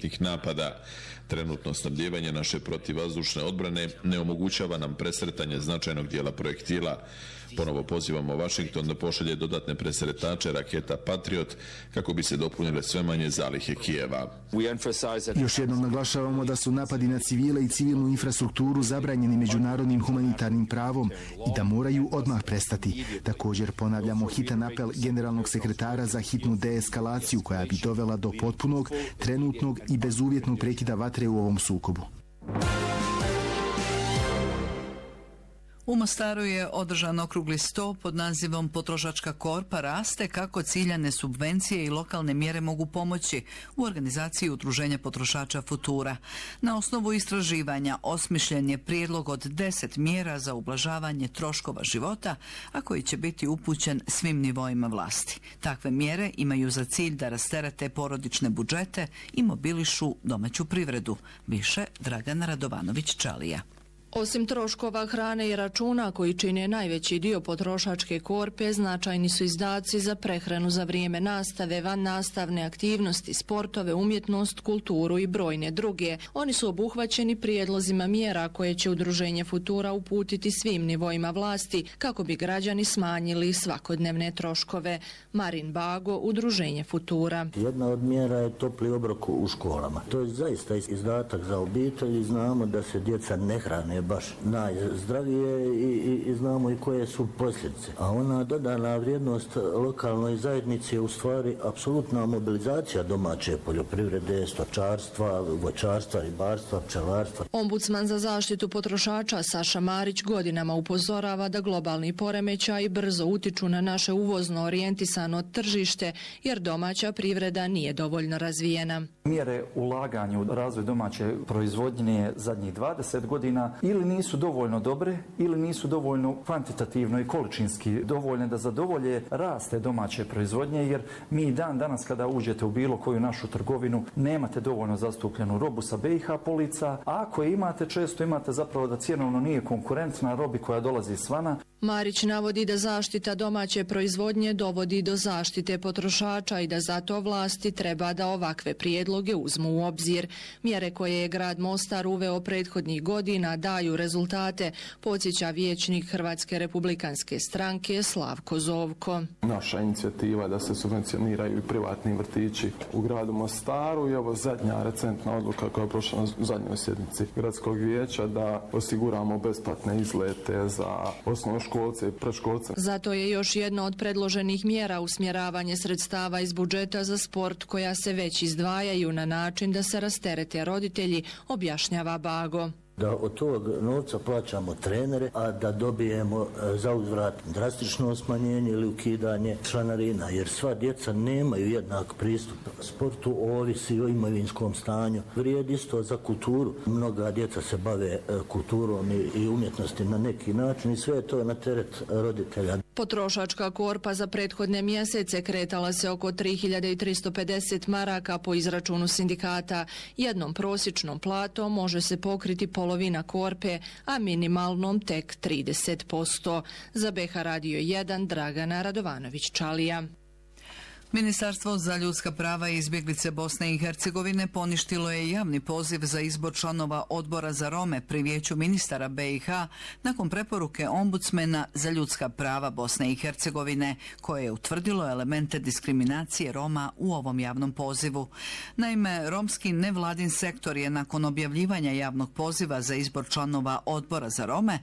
raketnih napada. Trenutno snabdijevanje naše protivvazdušne odbrane ne omogućava nam presretanje značajnog dijela projektila. Ponovo pozivamo Washington da pošalje dodatne presretače raketa Patriot kako bi se dopunile sve manje zalihe Kijeva. Još jednom naglašavamo da su napadi na civile i civilnu infrastrukturu zabranjeni međunarodnim humanitarnim pravom i da moraju odmah prestati. Također ponavljamo hitan apel generalnog sekretara za hitnu deeskalaciju koja bi dovela do potpunog, trenutnog i bezuvjetnog prekida vatre u ovom sukobu. U Mostaru je održan okrugli sto pod nazivom Potrošačka korpa raste, kako ciljane subvencije i lokalne mjere mogu pomoći u organizaciji Udruženja potrošača Futura. Na osnovu istraživanja osmišljen je prijedlog od 10 mjera za ublažavanje troškova života, a koji će biti upućen svim nivoima vlasti. Takve mjere imaju za cilj da rasterete porodične budžete i mobilišu domaću privredu. Više Dragana Radovanović-Čalija. Osim troškova hrane i računa koji čine najveći dio potrošačke korpe, značajni su izdaci za prehranu za vrijeme nastave, vannastavne aktivnosti, sportove, umjetnost, kulturu i brojne druge. Oni su obuhvaćeni prijedlozima mjera koje će Udruženje Futura uputiti svim nivoima vlasti kako bi građani smanjili svakodnevne troškove. Marin Bago, Udruženje Futura. Jedna od mjera je topli obrok u školama. To je zaista izdatak za obitelj i znamo da se djeca ne hrane baš najzdravije i znamo i koje su posljedice. A ona dodana vrijednost lokalnoj zajednici je u stvari apsolutna mobilizacija domaće poljoprivrede, stočarstva, voćarstva, ribarstva, pčelarstva. Ombudsman za zaštitu potrošača Saša Marić godinama upozorava da globalni poremećaji brzo utiču na naše uvozno orijentisano tržište jer domaća privreda nije dovoljno razvijena. Mjere ulaganja u razvoj domaće proizvodnje zadnjih 20 godina ili nisu dovoljno dobre ili nisu dovoljno kvantitativno i količinski dovoljne da zadovolje raste domaće proizvodnje, jer mi dan danas kada uđete u bilo koju našu trgovinu nemate dovoljno zastupljenu robu sa BiH polica, a ako je imate, često imate zapravo da cjenovno nije konkurentna robi koja dolazi svana. Marić navodi da zaštita domaće proizvodnje dovodi do zaštite potrošača i da zato vlasti treba da ovakve prijedloge uzmu u obzir. Mjere koje je grad Mostar uveo prethodnih godina daju rezultate, podsjeća vijećnik Hrvatske republikanske stranke Slavko Zovko. Naša inicijativa da se subvencioniraju i privatni vrtići u gradu Mostaru i ovo zadnja recentna odluka koja je prošla na zadnjoj sjednici gradskog vijeća da osiguramo besplatne izlete za osnovnoškolce i predškolce. Zato je još jedna od predloženih mjera usmjeravanje sredstava iz budžeta za sport koja se već izdvajaju na način da se rasterete roditelji, objašnjava Bago. Da od tog novca plaćamo trenere, a da dobijemo za uzvrat drastično smanjenje ili ukidanje članarina, jer sva djeca nemaju jednak pristup sportu, ovisi o imovinskom stanju. Vrijedi isto za kulturu. Mnoga djeca se bave kulturom i umjetnosti na neki način i sve je to na teret roditelja. Potrošačka korpa za prethodne mjesece kretala se oko 3350 maraka po izračunu sindikata. Jednom prosječnom platom može se pokriti polovina korpe, a minimalnom tek 30%. Za BH Radio 1 Dragana Radovanović-Čalija. Ministarstvo za ljudska prava i izbjeglice Bosne i Hercegovine poništilo je javni poziv za izbor članova odbora za Rome pri Vijeću ministara BiH nakon preporuke ombudsmena za ljudska prava Bosne i Hercegovine koje je utvrdilo elemente diskriminacije Roma u ovom javnom pozivu. Naime, romski nevladin sektor je nakon objavljivanja javnog poziva za izbor članova odbora za Rome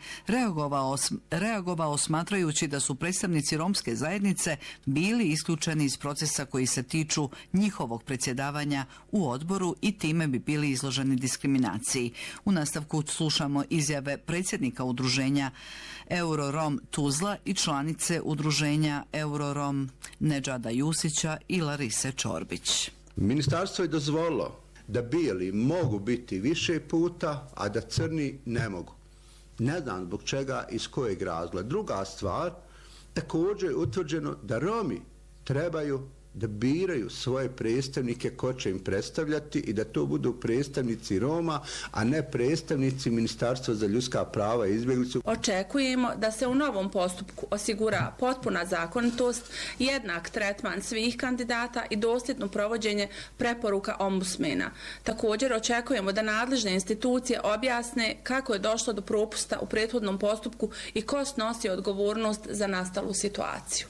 reagovao smatrajući da su predstavnici romske zajednice bili isključeni iz procesa koji se tiču njihovog predsjedavanja u odboru i time bi bili izloženi diskriminaciji. U nastavku slušamo izjave predsjednika udruženja Eurorom Tuzla i članice udruženja Eurorom Nedžada Jusića i Larise Čorbić. Ministarstvo je dozvolilo da bijeli mogu biti više puta, a da crni ne mogu. Ne znam zbog čega, iz kojeg razloga. Druga stvar, također je utvrđeno da Romi trebaju da biraju svoje predstavnike ko će im predstavljati i da to budu predstavnici Roma, a ne predstavnici Ministarstva za ljudska prava i izbjeglicu. Očekujemo da se u novom postupku osigura potpuna zakonitost, jednak tretman svih kandidata i dosljedno provođenje preporuka ombudsmena. Također očekujemo da nadležne institucije objasne kako je došlo do propusta u prethodnom postupku i ko snosi odgovornost za nastalu situaciju.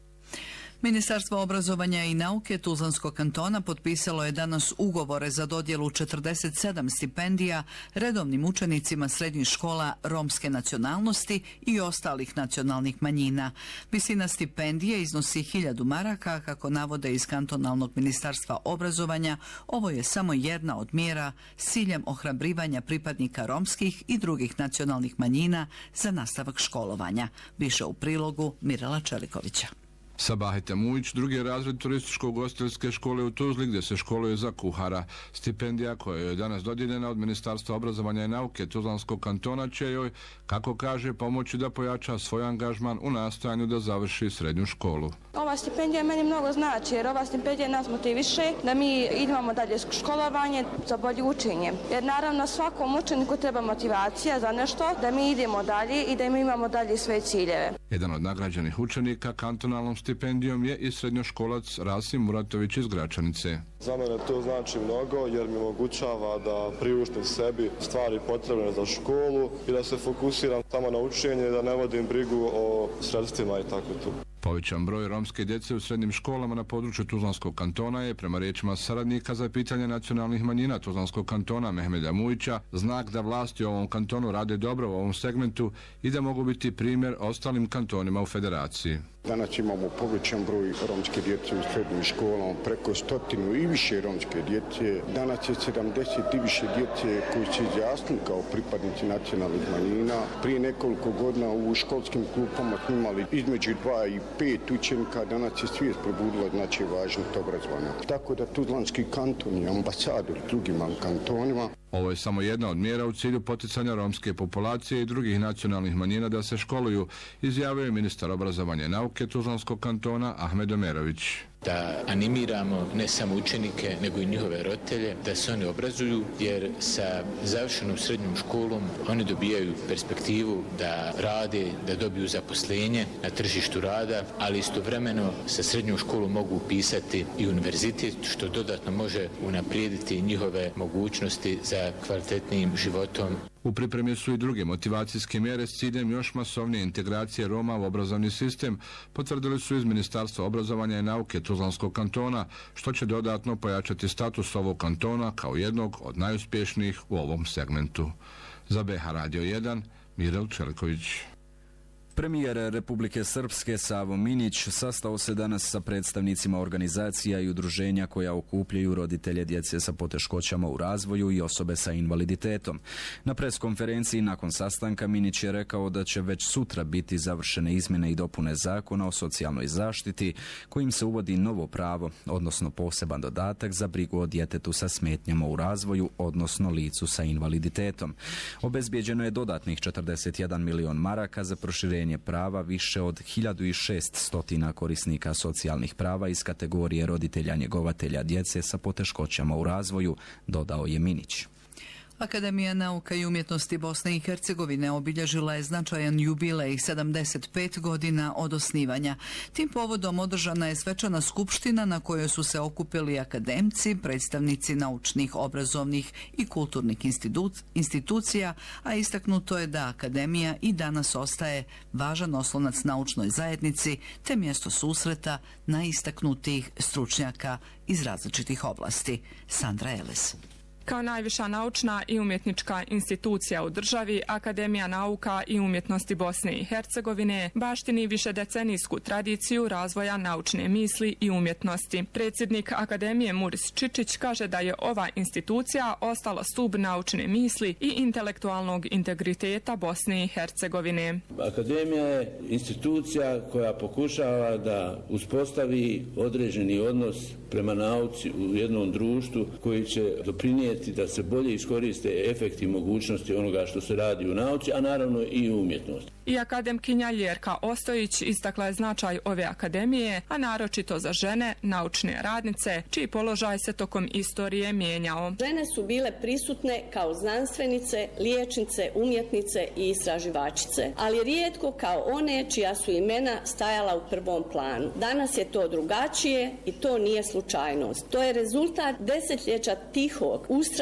Ministarstvo obrazovanja i nauke Tuzlanskog kantona potpisalo je danas ugovore za dodjelu 47 stipendija redovnim učenicima srednjih škola romske nacionalnosti i ostalih nacionalnih manjina. Visina stipendije iznosi 1000 maraka, kako navode iz kantonalnog ministarstva obrazovanja. Ovo je samo jedna od mjera s ciljem ohrabrivanja pripadnika romskih i drugih nacionalnih manjina za nastavak školovanja. Više u prilogu Mirela Čelikovića. Sabahat Mujić, drugi razred turističko-ugostiteljske škole u Tuzli, gdje se školuje za kuhara. Stipendija koja je danas dodijeljena od Ministarstva obrazovanja i nauke Tuzlanskog kantona će joj, kako kaže, pomoći da pojača svoj angažman u nastojanju da završi srednju školu. Ova stipendija meni mnogo znači, jer ova stipendija nas motiviše da mi idemo dalje školovanje za bolje učenje. Jer naravno svakom učeniku treba motivacija za nešto, da mi idemo dalje i da mi imamo dalje svoje ciljeve. Jedan od nagrađenih učenika kantonalnom stipendijom je i srednjoškolac Rasim Muratović iz Gračanice. Za mene to znači mnogo jer mi omogućava da priuštim sebi stvari potrebne za školu i da se fokusiram samo na učenje i da ne vodim brigu o sredstvima i tako tu. Povećan broj romske djece u srednjim školama na području Tuzlanskog kantona je, prema riječima saradnika za pitanje nacionalnih manjina Tuzlanskog kantona Mehmeda Mujića, znak da vlasti u ovom kantonu rade dobro u ovom segmentu i da mogu biti primjer ostalim kantonima u federaciji. Danas imamo povećan broj romske djece u srednjim školama, preko 100 i više romske djece. Danas je 70 i više djece koji se izjasnili kao pripadnici nacionalnih manjina. Prije nekoliko godina u školskim klupama smo imali između 2 i 5 učenika. Danas je svijest probudila znači važnost obrazovanja. Tako da Tuzlanski kanton je ambasador drugim kantonima. Ovo je samo jedna od mjera u cilju poticanja romske populacije i drugih nacionalnih manjina da se školuju, izjavio je ministar obrazovanja i nauke Tuzlanskog kantona Ahmed Omerović. Da animiramo ne samo učenike, nego i njihove roditelje, da se oni obrazuju, jer sa završenom srednjom školom oni dobijaju perspektivu da rade, da dobiju zaposlenje na tržištu rada, ali istovremeno sa srednjom školom mogu upisati i univerzitet, što dodatno može unaprijediti njihove mogućnosti za kvalitetnijim životom. U pripremi su i druge motivacijske mjere s ciljem još masovnije integracije Roma u obrazovni sistem, potvrdili su iz Ministarstva obrazovanja i nauke Tuzlanskog kantona, što će dodatno pojačati status ovog kantona kao jednog od najuspješnijih u ovom segmentu. Za BH Radio 1, Mirel Čeliković. Premijer Republike Srpske Savo Minić sastao se danas sa predstavnicima organizacija i udruženja koja okupljaju roditelje djece sa poteškoćama u razvoju i osobe sa invaliditetom. Na preskonferenciji nakon sastanka Minić je rekao da će već sutra biti završene izmjene i dopune Zakona o socijalnoj zaštiti, kojim se uvodi novo pravo, odnosno poseban dodatak za brigu o djetetu sa smetnjama u razvoju, odnosno licu sa invaliditetom. Obezbijeđeno je dodatnih 41 milion maraka za proširenje prava više od 1600 korisnika socijalnih prava iz kategorije roditelja njegovatelja djece sa poteškoćama u razvoju, dodao je Minić. Akademija nauka i umjetnosti Bosne i Hercegovine obilježila je značajan jubilej 75 godina od osnivanja. Tim povodom održana je svečana skupština na kojoj su se okupili akademci, predstavnici naučnih, obrazovnih i kulturnih institucija, a istaknuto je da Akademija i danas ostaje važan oslonac naučnoj zajednici te mjesto susreta najistaknutijih stručnjaka iz različitih oblasti. Sandra Eles. Kao najviša naučna i umjetnička institucija u državi, Akademija nauka i umjetnosti Bosne i Hercegovine baštini višedecenijsku tradiciju razvoja naučne misli i umjetnosti. Predsjednik Akademije Muris Čičić kaže da je ova institucija ostala stup naučne misli i intelektualnog integriteta Bosne i Hercegovine. Akademija je institucija koja pokušava da uspostavi određeni odnos prema nauci u jednom društvu koji će doprinijeti da se bolje iskoriste efekti i mogućnosti onoga što se radi u nauci, a naravno i u umjetnosti. I akademkinja Ljerka Ostojić istakla je značaj ove akademije, a naročito za žene, naučne radnice, čiji položaj se tokom istorije mijenjao. Žene su bile prisutne kao znanstvenice, liječnice, umjetnice i istraživačice, ali rijetko kao one čija su imena stajala u prvom planu. Danas je to drugačije i to nije slučajnost. To je rezultat desetljeća tihog, ustrajnog